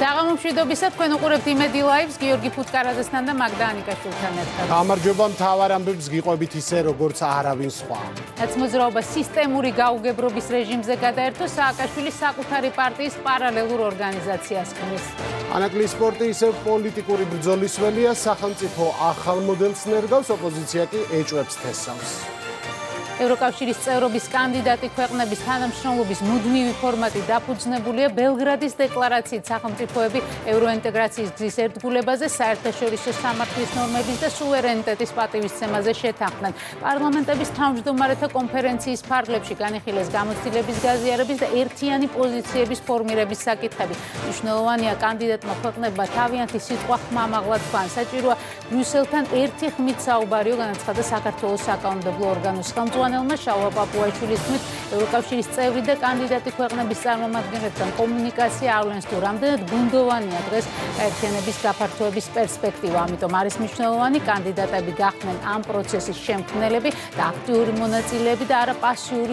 საღამო მშვიდობისა, თქვენ უყურებთ იმედი ლაივს, გიორგი ფუტკარაძესთან და მაგდა ანიკაშვილთან ერთად. გამარჯობა, მთავარ ამბებს გიყვებით ისე, როგორც არავინ სხვა. ნაცმოძრაობა სისტემური გაუგებრობის რეჟიმზე გადაერთო, სააკაშვილი საკუთარი პარტიის პარალელურ ორგანიზაციას ქმნის. ანაკლის სპორტი ისევ პოლიტიკური ბრძოლის ველია, სახელმწიფო ახალ მოდელს ნერგავს, ოპოზიცია კი ეჭვებს თესავს. ევროკავშირის წევრობის კანდიდატი ქვეყნების თანამშრომლობის მუდმივი ფორმატი დაფუძნებულია ბელგრადის დეკლარაციით სახელმწიფოები ევროინტეგრაციის გზის ერთგულებაზე, საერთაშორისო სამართლის ნორმების და სუვერენიტეტის პატივისცემაზე შეთანხმდნენ. პარლამენტების თავმჯდომარეთა კონფერენციის ფარგლებში განიხილეს გამოცდილების გაზიარების და ერთიანი პოზიციების ფორმირების საკითხები. მნიშვნელოვანია კანდიდატმა ქვეყნებმა თავიანთი სიტყვა ხმამაღლა თქვან. საჭიროა ბრიუსელთან ერთი ხმით საუბარიო, განაცხადა საქართველოს საკანონმდებლო ორგანოს ხელმძღვანელი შალვა პაპუაშვილის თქმით, ევროკავშირის წევრი და კანდიდატი ქვეყნების წარმომადგენლებთან კომუნიკაცია ავლენს თუ რამდენად ბუნდოვანია დღეს გაერთიანების გაფართოების პერსპექტივა. ამიტომ არის მნიშვნელოვანი კანდიდატები გახდნენ ამ პროცესის შემქმნელები და აქტიური მონაწილეები და არა პასიური